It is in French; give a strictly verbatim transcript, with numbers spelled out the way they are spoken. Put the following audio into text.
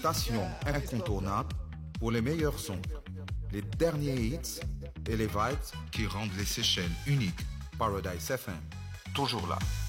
station incontournable pour les meilleurs sons, les derniers hits et les vibes qui rendent les Seychelles uniques. Paradise F M, toujours là.